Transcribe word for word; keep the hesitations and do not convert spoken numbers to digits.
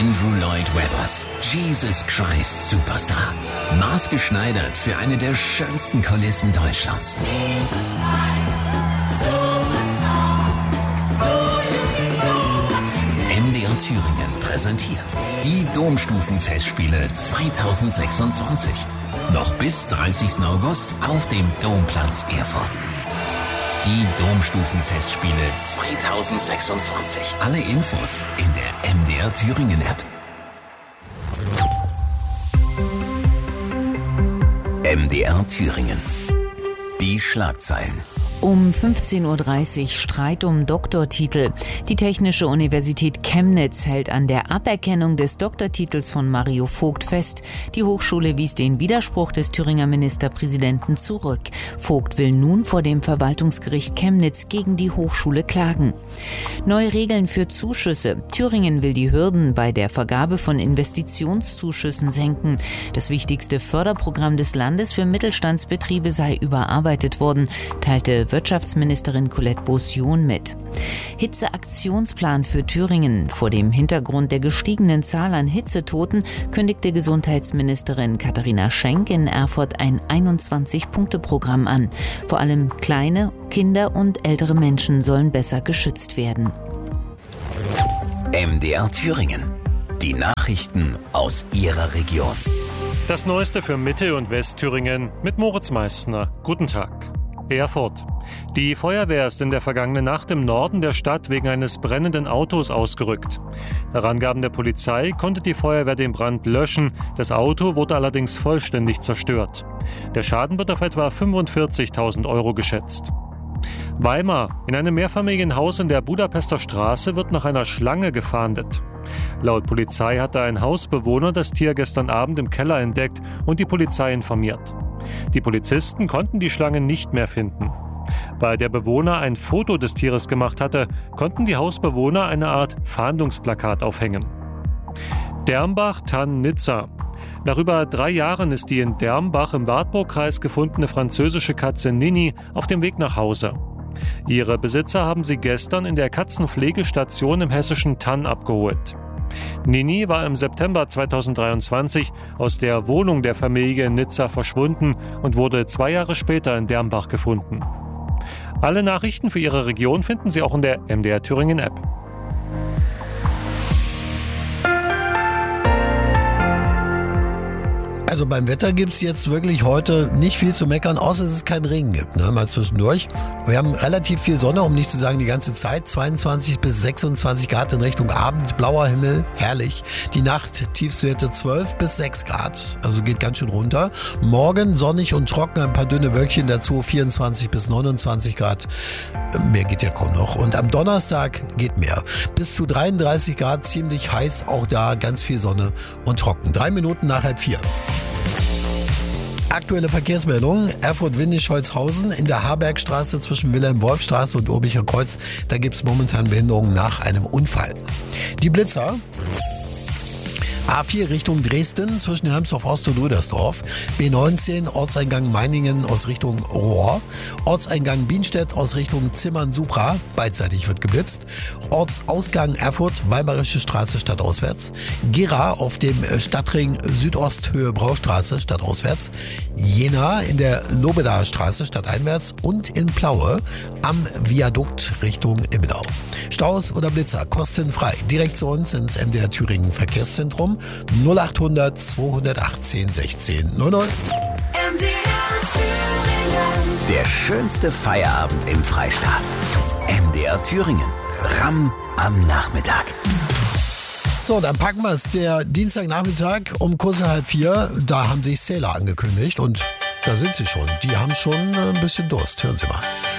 Andrew Lloyd Webbers Jesus Christ Superstar. Maßgeschneidert für eine der schönsten Kulissen Deutschlands. M D R Thüringen präsentiert die Domstufenfestspiele zweitausendsechsundzwanzig. Noch bis dreißigsten August auf dem Domplatz Erfurt. Die Domstufenfestspiele zweitausendsechsundzwanzig. Alle Infos in der M D R Thüringen App. M D R Thüringen. Die Schlagzeilen. Um fünfzehn Uhr dreißig Streit um Doktortitel. Die Technische Universität Chemnitz hält an der Aberkennung des Doktortitels von Mario Vogt fest. Die Hochschule wies den Widerspruch des Thüringer Ministerpräsidenten zurück. Vogt will nun vor dem Verwaltungsgericht Chemnitz gegen die Hochschule klagen. Neue Regeln für Zuschüsse. Thüringen will die Hürden bei der Vergabe von Investitionszuschüssen senken. Das wichtigste Förderprogramm des Landes für Mittelstandsbetriebe sei überarbeitet worden, teilte Wirtschaftsministerin Colette Beaussion mit. Hitzeaktionsplan für Thüringen. Vor dem Hintergrund der gestiegenen Zahl an Hitzetoten kündigte Gesundheitsministerin Katharina Schenk in Erfurt ein einundzwanzig-Punkte-Programm an. Vor allem kleine, Kinder und ältere Menschen sollen besser geschützt werden. M D R Thüringen. Die Nachrichten aus Ihrer Region. Das Neueste für Mitte- und Westthüringen mit Moritz Meissner. Guten Tag. Erfurt. Die Feuerwehr ist in der vergangenen Nacht im Norden der Stadt wegen eines brennenden Autos ausgerückt. Nach Angaben der Polizei konnte die Feuerwehr den Brand löschen. Das Auto wurde allerdings vollständig zerstört. Der Schaden wird auf etwa fünfundvierzigtausend Euro geschätzt. Weimar. In einem Mehrfamilienhaus in der Budapester Straße wird nach einer Schlange gefahndet. Laut Polizei hatte ein Hausbewohner das Tier gestern Abend im Keller entdeckt und die Polizei informiert. Die Polizisten konnten die Schlange nicht mehr finden. Weil der Bewohner ein Foto des Tieres gemacht hatte, konnten die Hausbewohner eine Art Fahndungsplakat aufhängen. Dermbach-Tann-Nizza. Nach über drei Jahren ist die in Dermbach im Wartburgkreis gefundene französische Katze Nini auf dem Weg nach Hause. Ihre Besitzer haben sie gestern in der Katzenpflegestation im hessischen Tann abgeholt. Nini war im September zweitausenddreiundzwanzig aus der Wohnung der Familie in Nizza verschwunden und wurde zwei Jahre später in Dermbach gefunden. Alle Nachrichten für Ihre Region finden Sie auch in der M D R Thüringen App. Also beim Wetter gibt es jetzt wirklich heute nicht viel zu meckern, außer dass es keinen Regen gibt, ne? Mal zwischendurch. Wir haben relativ viel Sonne, um nicht zu sagen die ganze Zeit. zweiundzwanzig bis sechsundzwanzig Grad in Richtung Abend, blauer Himmel, herrlich. Die Nacht Tiefstwerte zwölf bis sechs Grad, also geht ganz schön runter. Morgen sonnig und trocken, ein paar dünne Wölkchen dazu, vierundzwanzig bis neunundzwanzig Grad. Mehr geht ja kaum noch. Und am Donnerstag geht mehr. Bis zu dreiunddreißig Grad, ziemlich heiß, auch da ganz viel Sonne und trocken. Drei Minuten nach halb vier. Aktuelle Verkehrsmeldung, Erfurt-Windisch-Holzhausen in der Harbergstraße zwischen Wilhelm-Wolf-Straße und Urbicher Kreuz. Da gibt es momentan Behinderungen nach einem Unfall. Die Blitzer. A vier Richtung Dresden zwischen Hermsdorf-Ost und Rüdersdorf. B neunzehn Ortseingang Meiningen aus Richtung Rohr. Ortseingang Bienstedt aus Richtung Zimmern-Supra. Beidseitig wird geblitzt. Ortsausgang Erfurt, Weimarische Straße stadtauswärts. Gera auf dem Stadtring Südosthöhe Braustraße stadtauswärts. Jena in der Lobedaer Straße stadteinwärts und in Plaue am Viadukt Richtung Immenau. Staus oder Blitzer kostenfrei. Direkt zu uns ins M D R Thüringen Verkehrszentrum null achthundert zweihundertachtzehn sechzehn null null. M D R Thüringen. Der schönste Feierabend im Freistaat. M D R Thüringen. Ramm am Nachmittag. So, dann packen wir es. Der Dienstagnachmittag um kurz nach halb vier, da haben sich Sailor angekündigt und da sind sie schon. Die haben schon ein bisschen Durst. Hören Sie mal.